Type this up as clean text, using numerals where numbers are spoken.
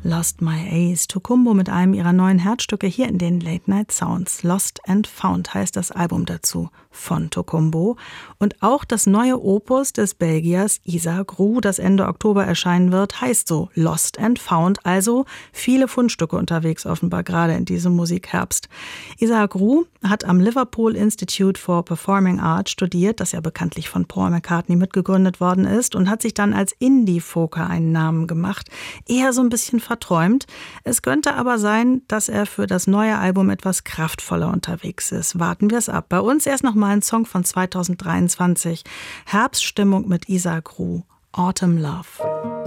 Lost My Ace, Tokumbo mit einem ihrer neuen Herzstücke hier in den Late Night Sounds. Lost and Found heißt das Album dazu von Tokumbo. Und auch das neue Opus des Belgiers Isaac Roux, das Ende Oktober erscheinen wird, heißt so Lost and Found. Also viele Fundstücke unterwegs offenbar gerade in diesem Musikherbst. Isaac Roux hat am Liverpool Institute for Performing Arts studiert, das ja bekanntlich von Paul McCartney mitgegründet worden ist, und hat sich dann als Indie-Folker einen Namen gemacht. Eher so ein bisschen verträumt. Es könnte aber sein, dass er für das neue Album etwas kraftvoller unterwegs ist. Warten wir es ab. Bei uns erst noch mal ein Song von 2023. Herbststimmung mit Isaac Roux. Autumn Love.